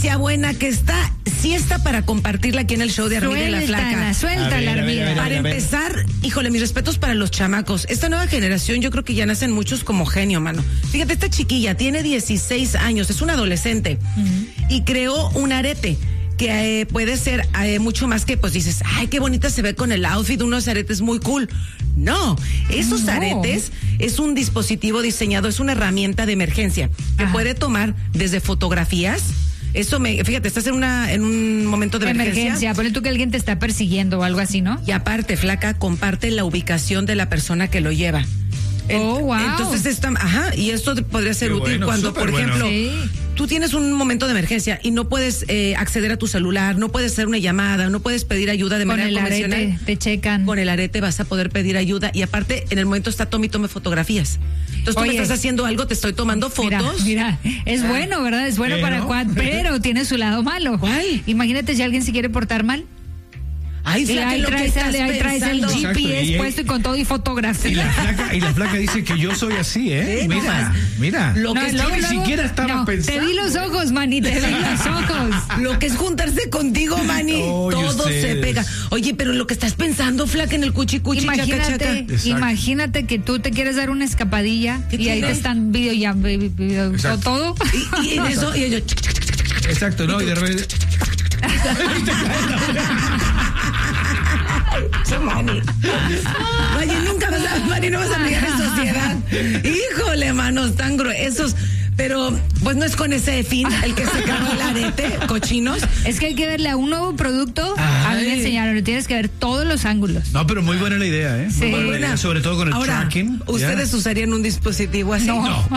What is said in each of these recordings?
noticia buena que está, sí está para compartirla aquí en el show de Armida y la Flaca. Suéltala, Armida. Para empezar, híjole, mis respetos para los chamacos. Esta nueva generación, yo creo que ya nacen muchos como genio, mano. Fíjate, esta chiquilla tiene 16 años, es una adolescente, y creó un arete que puede ser mucho más que, pues dices, ay, qué bonita se ve con el outfit, unos aretes muy cool. No, esos aretes es un dispositivo diseñado, es una herramienta de emergencia que puede tomar desde fotografías. Fíjate, estás en un momento de emergencia. Ponle tú que alguien te está persiguiendo o algo así, ¿no? Y aparte, Flaca, comparte la ubicación de la persona que lo lleva. Wow. Entonces, y esto podría ser útil cuando, por ejemplo, tú tienes un momento de emergencia y no puedes acceder a tu celular, no puedes hacer una llamada, no puedes pedir ayuda de manera convencional. Con el arete te checan. Con el arete vas a poder pedir ayuda y aparte en el momento está tome fotografías. Entonces tú me estás haciendo algo, te estoy tomando fotos. Mira, es bueno, ¿verdad? Es bueno para Juan, pero tiene su lado malo. ¿Cuál? Imagínate si alguien se quiere portar mal. Ahí traes el GPS puesto y con todo y fotografía. Y la flaca dice que yo soy así, ¿eh? Mira. Lo que yo ni siquiera estaba pensando. Te di los ojos, Manny, te di los ojos. Lo que es juntarse contigo, Manny, todo se pega. Oye, pero lo que estás pensando, Flaca, en el cuchicuchi, imagínate que tú te quieres dar una escapadilla y ahí te están video todo. Y en eso, y ellos. Exacto, ¿no? Y de repente. Manny. Manny, no vas a pegar en sociedad. Híjole, manos tan gruesos. Pero, pues no es con ese fin el que se acabó el arete, cochinos. Es que hay que verle a un nuevo producto. A mí me enseñaron, tienes que ver todos los ángulos. No, pero muy buena la idea, ¿eh? Sí. Muy buena idea, sobre todo con el tracking. ¿Ustedes usarían un dispositivo así? No.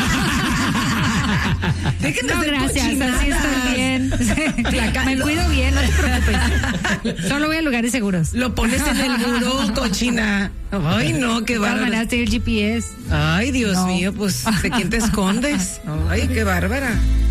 Déjenme hacer gracias, cochinadas. así estoy bien. Me cuido bien, no te preocupes. Solo voy a lugares seguros. Lo pones en el buró, cochina. Ay, no, qué bárbara. El GPS. Ay, Dios mío, pues, ¿de quién te escondes? Ay, qué bárbara.